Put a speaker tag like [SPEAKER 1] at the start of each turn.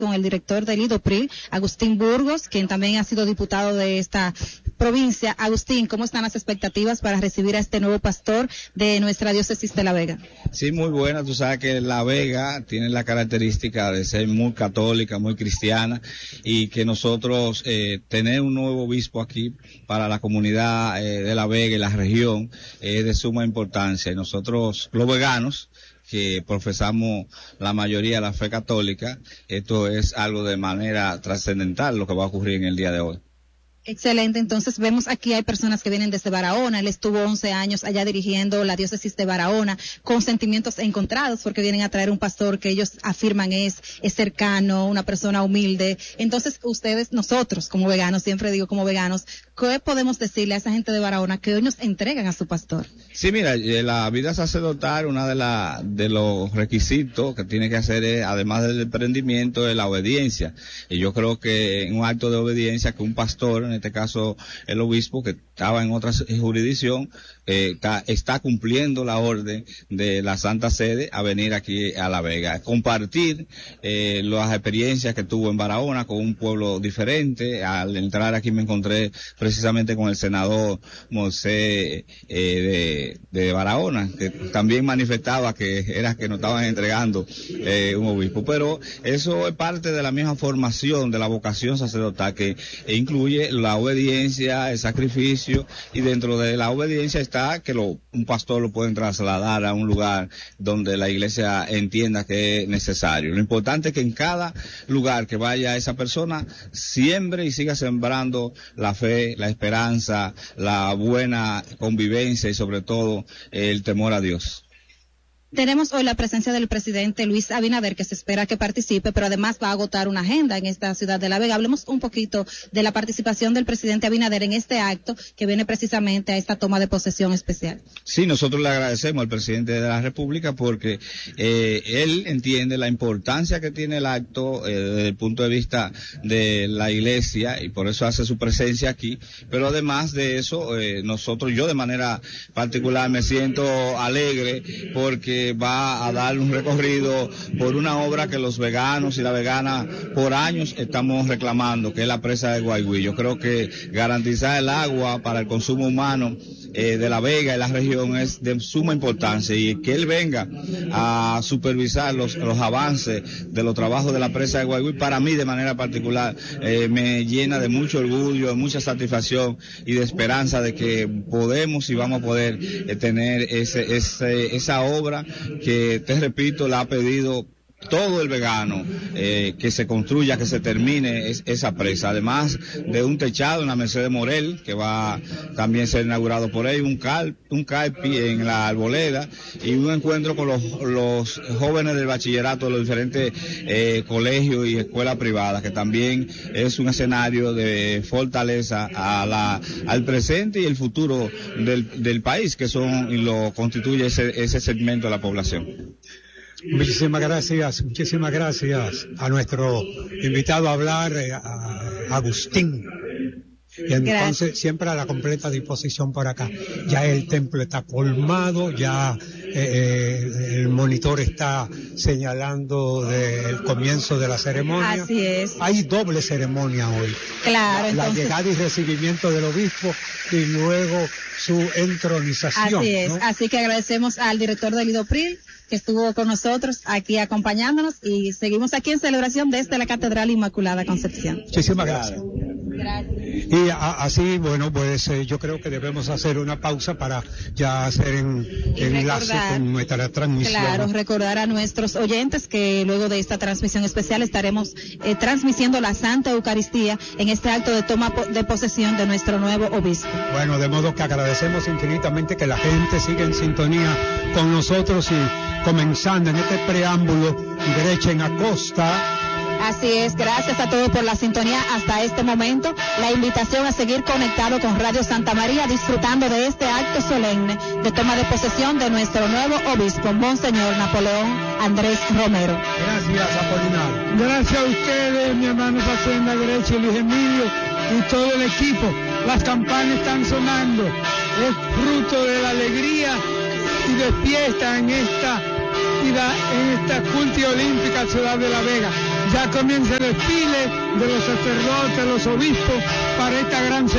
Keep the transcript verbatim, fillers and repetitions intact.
[SPEAKER 1] con el director del IDOPRIL, Agustín Burgos, quien también ha sido diputado de esta provincia. Agustín, ¿cómo están las expectativas para recibir a este nuevo pastor de nuestra diócesis de La Vega?
[SPEAKER 2] Sí, muy buena. Tú sabes que La Vega tiene la característica de ser muy católica, muy cristiana, y que nosotros eh, tener un nuevo obispo aquí para la comunidad eh, de La Vega y la región es de suma importancia. Y nosotros, los veganos, que profesamos la mayoría de la fe católica, esto es algo de manera trascendental lo que va a ocurrir en el día de hoy.
[SPEAKER 1] Excelente, entonces vemos aquí hay personas que vienen desde Barahona. Él estuvo once años allá dirigiendo la diócesis de Barahona, con sentimientos encontrados, porque vienen a traer un pastor que ellos afirman es, es cercano, una persona humilde. Entonces ustedes, nosotros como veganos, siempre digo como veganos, ¿qué podemos decirle a esa gente de Barahona que hoy nos entregan a su pastor?
[SPEAKER 2] Sí, mira, la vida sacerdotal, una de la, de los requisitos que tiene que hacer es, además del emprendimiento, es la obediencia. Y yo creo que en un acto de obediencia que un pastor, en este caso el obispo, que estaba en otra jurisdicción, eh, está, está cumpliendo la orden de la Santa Sede a venir aquí a La Vega, compartir eh, las experiencias que tuvo en Barahona con un pueblo diferente. Al entrar aquí me encontré precisamente con el senador Moisés eh, de, de Barahona, que también manifestaba que era que nos estaban entregando eh, un obispo. Pero eso es parte de la misma formación de la vocación sacerdotal, que incluye la obediencia, el sacrificio, y dentro de la obediencia está que lo, un pastor lo pueden trasladar a un lugar donde la iglesia entienda que es necesario. Lo importante es que en cada lugar que vaya esa persona siembre y siga sembrando la fe, la esperanza, la buena convivencia y sobre todo el temor a Dios.
[SPEAKER 1] Tenemos hoy la presencia del presidente Luis Abinader, que se espera que participe, pero además va a agotar una agenda en esta ciudad de La Vega. Hablemos un poquito de la participación del presidente Abinader en este acto que viene precisamente a esta toma de posesión especial.
[SPEAKER 2] Sí, nosotros le agradecemos al presidente de la República porque eh, él entiende la importancia que tiene el acto eh, desde el punto de vista de la iglesia, y por eso hace su presencia aquí. Pero además de eso, eh, nosotros, yo de manera particular me siento alegre porque va a dar un recorrido por una obra que los veganos y la vegana por años estamos reclamando, que es la presa de Guaigüí. Yo creo que garantizar el agua para el consumo humano eh, de La Vega y la región es de suma importancia, y que él venga a supervisar los, los avances de los trabajos de la presa de Guaigüí, para mí de manera particular eh, me llena de mucho orgullo, de mucha satisfacción y de esperanza de que podemos y vamos a poder eh, tener ese, ese, esa obra que, te repito, la ha pedido todo el vegano, eh, que se construya, que se termine es, esa presa, además de un techado en la Mercedes Morel, que va a también ser inaugurado por ahí, un cal, un calpi en la Arboleda, y un encuentro con los, los jóvenes del bachillerato de los diferentes eh, colegios y escuelas privadas, que también es un escenario de fortaleza a la, al presente y el futuro del, del país, que son y lo constituye ese, ese segmento de la población.
[SPEAKER 3] Muchísimas gracias, muchísimas gracias a nuestro invitado a hablar, a Agustín. Y entonces gracias. Siempre a la completa disposición por acá. Ya el templo está colmado, ya eh, el monitor está señalando el comienzo de la ceremonia.
[SPEAKER 1] Así es.
[SPEAKER 3] Hay doble ceremonia hoy.
[SPEAKER 1] Claro.
[SPEAKER 3] La,
[SPEAKER 1] entonces...
[SPEAKER 3] la llegada y recibimiento del obispo y luego su entronización.
[SPEAKER 1] Así es,
[SPEAKER 3] ¿no?
[SPEAKER 1] Así que agradecemos al director del IDOPRIL, que estuvo con nosotros aquí acompañándonos, y seguimos aquí en celebración desde la Catedral Inmaculada Concepción.
[SPEAKER 3] Muchísimas gracias.
[SPEAKER 1] Gracias.
[SPEAKER 3] Y a, así, bueno, pues eh, yo creo que debemos hacer una pausa para ya hacer en, enlace con nuestra transmisión.
[SPEAKER 1] Claro, recordar a nuestros oyentes que luego de esta transmisión especial estaremos eh, transmitiendo la Santa Eucaristía en este acto de toma de posesión de nuestro nuevo obispo.
[SPEAKER 3] Bueno, de modo que agradecemos infinitamente que la gente siga en sintonía con nosotros, y comenzando en este preámbulo, derecha en Acosta.
[SPEAKER 1] Así es, gracias a todos por la sintonía hasta este momento. La invitación a seguir conectado con Radio Santa María, disfrutando de este acto solemne de toma de posesión de nuestro nuevo obispo, Monseñor Napoleón Andrés Romero.
[SPEAKER 3] Gracias, Apolinar.
[SPEAKER 4] Gracias a ustedes, mi hermano Facenda Derecha, Luis Emilio y todo el equipo. Las campanas están sonando. Es fruto de la alegría y de fiesta en esta, en esta culti olímpica ciudad de La Vega. ya comienza el desfile de los sacerdotes, los obispos para esta gran